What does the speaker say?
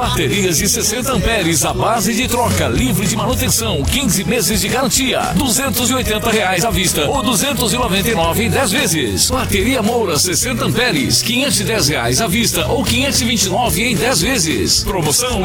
Baterias de 60 amperes à base de troca, livre de manutenção, 15 meses de garantia, R$280 à vista ou R$299 em 10 vezes. Bateria Moura 60 amperes, R$510 à vista ou R$529 em 10 vezes. Promoção